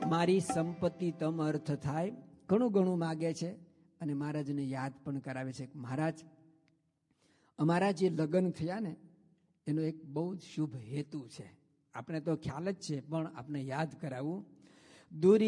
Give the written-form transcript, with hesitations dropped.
મારી સંપત્તિ તમ અર્થ થાય, ઘણું ઘણું માગે છે અને મહારાજને યાદ પણ કરાવે છે. મહારાજ, અમારા જે લગ્ન થયા ને એનો એક બહુ શુભ હેતુ છે, આપણે તો ખ્યાલ જ છે, પણ આપણે યાદ કરાવવું. દૂરી